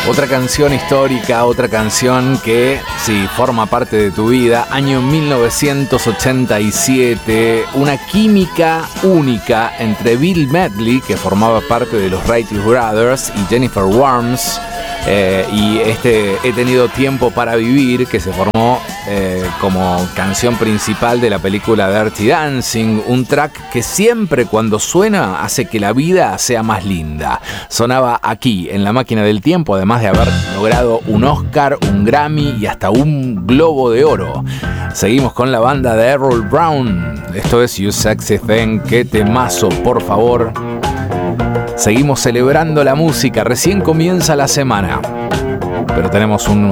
Otra canción histórica, otra canción que sí forma parte de tu vida. Año 1987, una química única entre Bill Medley, que formaba parte de los Righteous Brothers, y Jennifer Warnes, y He tenido tiempo para vivir, que se formó como canción principal de la película Dirty Dancing, un track que siempre cuando suena hace que la vida sea más linda. Sonaba aquí en La Máquina del Tiempo, además de haber logrado un Oscar, un Grammy y hasta un Globo de Oro. Seguimos con la banda de Errol Brown. Esto es You Sexy Thing. Qué temazo, por favor. Seguimos celebrando la música. Recién comienza la semana, pero tenemos unos